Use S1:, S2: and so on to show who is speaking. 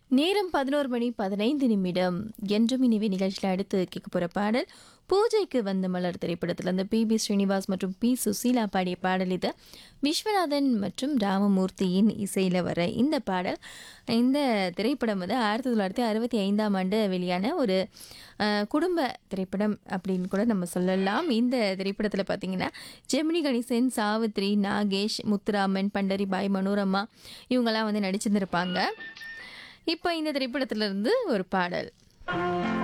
S1: நேரம் 11:15 என்றும் இனிவே நிகழ்ச்சியில் அடுத்து கேட்க போற பாடல் பூஜைக்கு வந்த மலர் திரைப்படத்தில் அந்த பி ஸ்ரீனிவாஸ் மற்றும் பி சுசீலா பாடிய பாடல் இது. விஸ்வநாதன் மற்றும் ராமமூர்த்தியின் இசையில் வர இந்த பாடல். இந்த திரைப்படம் வந்து 1965 வெளியான ஒரு குடும்ப திரைப்படம் அப்படின்னு கூட நம்ம சொல்லலாம். இந்த திரைப்படத்தில் பார்த்தீங்கன்னா ஜெமினி கணேசன், சாவித்ரி, நாகேஷ், முத்துராமன், பண்டரிபாய், மனோரமா இவங்கெல்லாம் வந்து நடிச்சிருந்திருப்பாங்க. இப்போ இந்த திரைப்படத்திலிருந்து ஒரு பாடல்.